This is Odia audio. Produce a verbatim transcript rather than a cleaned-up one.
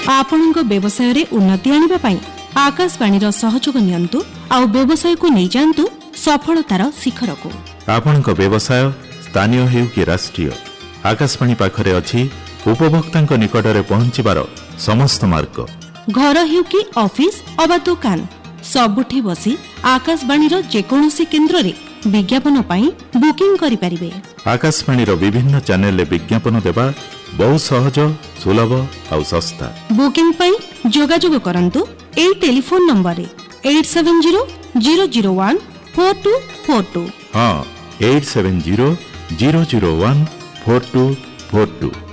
ଆପଣଙ୍କ ବ୍ୟବସାୟରେ ଉନ୍ନତି ଆଣିବା ପାଇଁ ଆକାଶବାଣୀର ସହଯୋଗ ନିଅନ୍ତୁ ଆଉ ବ୍ୟବସାୟକୁ ନେଇ ଯାଆନ୍ତୁ ସଫଳତାର ଶିଖରକୁ। ଆପଣଙ୍କ ବ୍ୟବସାୟ ସ୍ଥାନୀୟ ହେଉ କି ରାଷ୍ଟ୍ରୀୟ, ଆକାଶବାଣୀ ପାଖରେ ଅଛି ଉପଭୋକ୍ତାଙ୍କ ନିକଟରେ ପହଞ୍ଚିବାର ସମସ୍ତ ମାର୍ଗ। ଘର ହେଉ କି ଅଫିସ ଅବା ଦୋକାନ, ସବୁଠି ବସି ଆକାଶବାଣୀର ଯେକୌଣସି କେନ୍ଦ୍ରରେ ବିଜ୍ଞାପନ ପାଇଁ ବୁକିଂ କରିପାରିବେ। ଆକାଶବାଣୀର ବିଭିନ୍ନ ଚ୍ୟାନେଲରେ ବିଜ୍ଞାପନ ଦେବା ବହୁ ସହଜ, ସୁଲଭ ଆଉ ଶସ୍ତା। ବୁକିଂ ପାଇଁ ଯୋଗାଯୋଗ କରନ୍ତୁ ଏହି ଟେଲିଫୋନ ନମ୍ବରରେ eight seven zero zero zero one four two four two. ହଁ, eight seven zero zero zero one four two four two.